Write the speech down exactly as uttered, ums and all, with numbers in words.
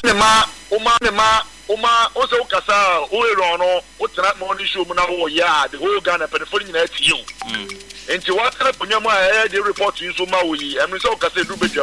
ne ma uma ne ma uma o se o kasa o ero no o tena mo ni show mu na wo ya the whole Ghana penfo nyina ati you enti wa tena punya mu a e dey report you so ma wo yi em so o kasa du be